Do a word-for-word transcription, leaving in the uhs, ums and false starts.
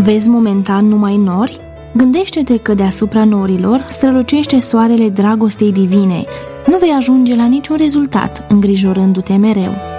Vezi momentan numai nori? Gândește-te că deasupra norilor strălucește soarele dragostei divine. Nu vei ajunge la niciun rezultat, îngrijorându-te mereu.